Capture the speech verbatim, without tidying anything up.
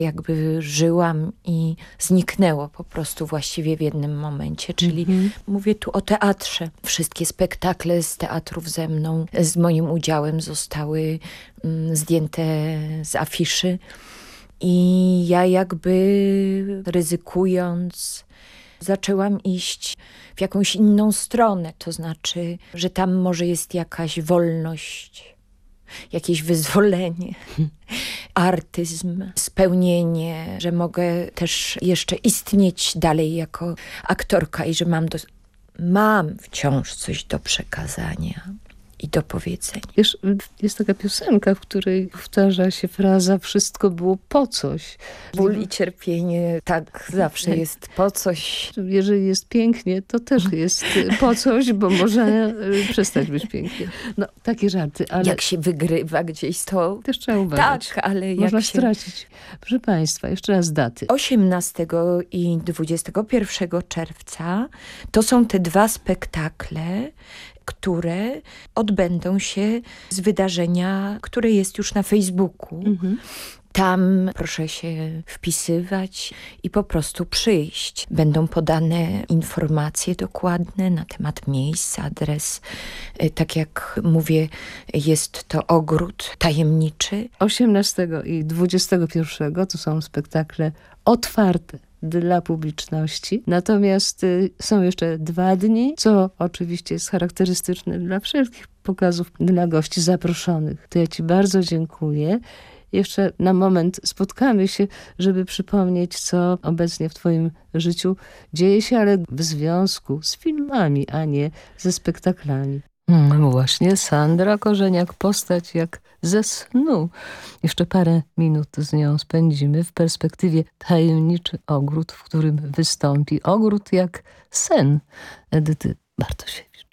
jakby żyłam i zniknęło po prostu właściwie w jednym momencie. Czyli Mhm. mówię tu o teatrze. Wszystkie spektakle z teatrów ze mną, z moim udziałem zostały mm, zdjęte z afiszy. I ja jakby ryzykując zaczęłam iść w jakąś inną stronę. To znaczy, że tam może jest jakaś wolność, jakieś wyzwolenie, artyzm, spełnienie, że mogę też jeszcze istnieć dalej jako aktorka i że mam, do, mam wciąż coś do przekazania i do powiedzenia. Wiesz, jest taka piosenka, w której powtarza się fraza wszystko było po coś. Ból i cierpienie tak zawsze jest po coś. Jeżeli jest pięknie, to też jest po coś, bo może przestać być pięknie. No, takie żarty, ale... Jak się wygrywa gdzieś, to... Też trzeba uważać. Tak, ale można jak się... stracić. Proszę Państwa, jeszcze raz daty. osiemnastego i dwudziestego pierwszego czerwca to są te dwa spektakle, które odbędą się z wydarzenia, które jest już na Facebooku. Mhm. Tam proszę się wpisywać i po prostu przyjść. Będą podane informacje dokładne na temat miejsc, adres. Tak jak mówię, jest to ogród tajemniczy. osiemnastego i dwudziestego pierwszego to są spektakle otwarte dla publiczności. Natomiast y, są jeszcze dwa dni, co oczywiście jest charakterystyczne dla wszelkich pokazów dla gości zaproszonych. To ja Ci bardzo dziękuję. Jeszcze na moment spotkamy się, żeby przypomnieć, co obecnie w Twoim życiu dzieje się, ale w związku z filmami, a nie ze spektaklami. No właśnie, Sandra Korzeniak, postać jak ze snu. Jeszcze parę minut z nią spędzimy w perspektywie Tajemniczy ogród, w którym wystąpi ogród jak sen Edyty Bartosiewicz.